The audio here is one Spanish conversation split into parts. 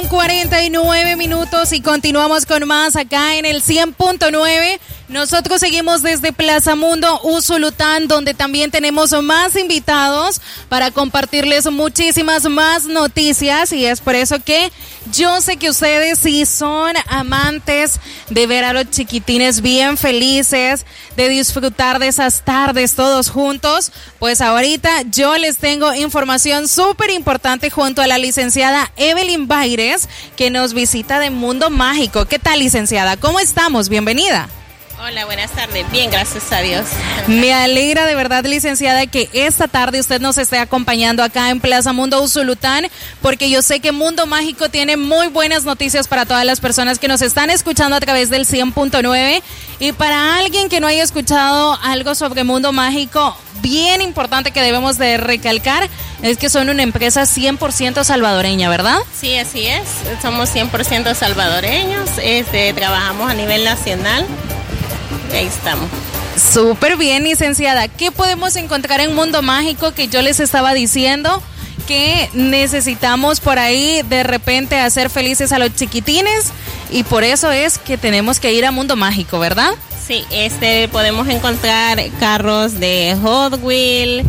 49 minutos y continuamos con más acá en el 100.9. Nosotros seguimos desde Plaza Mundo Usulután, donde también tenemos más invitados para compartirles muchísimas más noticias, y es por eso que yo sé que ustedes sí son amantes de ver a los chiquitines bien felices, de disfrutar de esas tardes todos juntos. Pues ahorita yo les tengo información súper importante junto a la licenciada Evelyn Baires, que nos visita de Mundo Mágico. ¿Qué tal, licenciada? ¿Cómo estamos? Bienvenida. Hola, buenas tardes. Bien, gracias a Dios. Me alegra de verdad, licenciada, que esta tarde usted nos esté acompañando acá en Plaza Mundo Usulután, porque yo sé que Mundo Mágico tiene muy buenas noticias para todas las personas que nos están escuchando a través del 100.9. Y para alguien que no haya escuchado algo sobre Mundo Mágico, bien importante que debemos de recalcar es que son una empresa 100% salvadoreña, ¿verdad? Sí, así es. Somos 100% salvadoreños. Trabajamos a nivel nacional. Ahí estamos. Súper bien, licenciada. ¿Qué podemos encontrar en Mundo Mágico que yo les estaba diciendo que necesitamos por ahí de repente hacer felices a los chiquitines? Y por eso es que tenemos que ir a Mundo Mágico, ¿verdad? Sí, podemos encontrar carros de Hot Wheels,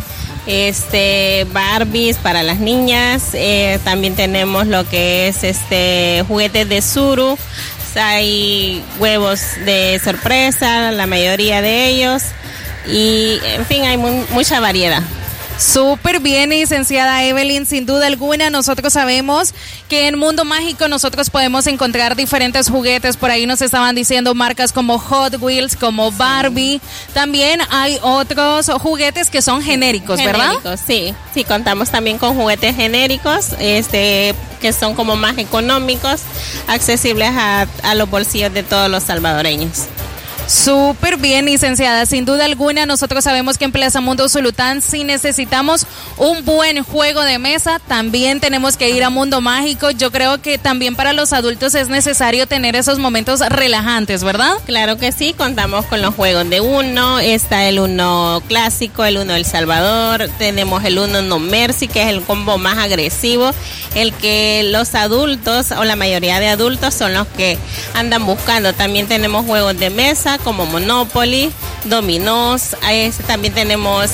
Barbies para las niñas, también tenemos lo que es juguetes de Zuru. Hay huevos de sorpresa, la mayoría de ellos, y en fin, hay mucha variedad. Súper bien, licenciada Evelyn, sin duda alguna. Nosotros sabemos que en Mundo Mágico nosotros podemos encontrar diferentes juguetes. Por ahí nos estaban diciendo marcas como Hot Wheels, como Barbie. También hay otros juguetes que son genéricos, ¿verdad? Sí, contamos también con juguetes genéricos, que son como más económicos, accesibles a los bolsillos de todos los salvadoreños. Súper bien, licenciada. Sin duda alguna, nosotros sabemos que en Plaza Mundo Usulután, si necesitamos un buen juego de mesa, también tenemos que ir a Mundo Mágico. Yo creo que también para los adultos es necesario tener esos momentos relajantes, ¿verdad? Claro que sí, contamos con los juegos de uno. Está el uno clásico, el uno El Salvador. Tenemos el uno No Mercy, que es el combo más agresivo, el que los adultos o la mayoría de adultos son los que andan buscando. También tenemos juegos de mesa como Monopoly, dominós, también tenemos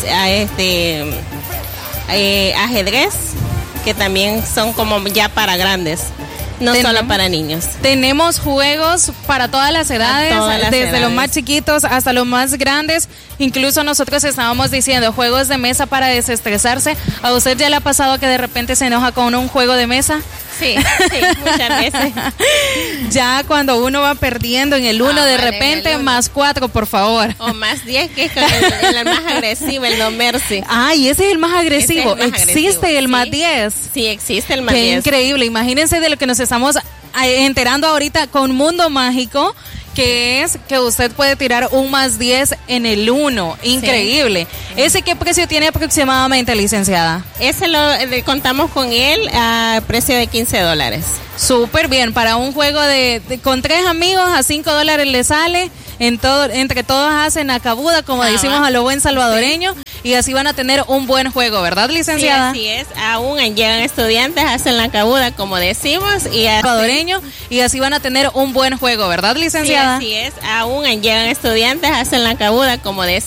ajedrez, que también son como ya para grandes, no solo para niños. Tenemos juegos para todas las edades, desde los más chiquitos hasta los más grandes. Incluso nosotros estábamos diciendo juegos de mesa para desestresarse. ¿A usted ya le ha pasado que de repente se enoja con un juego de mesa? Sí, muchas veces. Ya cuando uno va perdiendo en el uno, de repente +4, por favor. O +10, que es el más agresivo, el No Mercy. Ay, ese es el más agresivo. ¿Existe el +10? Sí, existe el +10. Qué increíble. Imagínense de lo que nos estamos enterando ahorita con Mundo Mágico, que es que usted puede tirar un +10 en el 1. Increíble. Sí. ¿Ese qué precio tiene aproximadamente, licenciada? Ese contamos con él a precio de $15. Súper bien. Para un juego con 3 amigos a $5 le sale. Entre todos hacen acabuda, como decimos a lo buen salvadoreño, y así van a tener un buen juego, ¿verdad, licenciada? Sí, así es. Aún llegan estudiantes, hacen la acabuda, como decimos, y salvadoreño, y así van a tener un buen juego, ¿verdad, licenciada? Sí, así es. Aún llegan estudiantes, hacen la acabuda, como decimos.